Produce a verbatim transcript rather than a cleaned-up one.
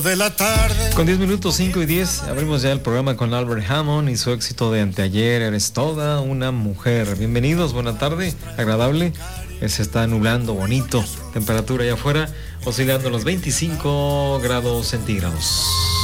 De la tarde. Con diez minutos, cinco y diez, abrimos ya el programa con Albert Hammond y su éxito de Anteayer, Eres Toda una Mujer. Bienvenidos, buena tarde, agradable. Se está nublando, bonito. Temperatura allá afuera, oscilando los veinticinco grados centígrados.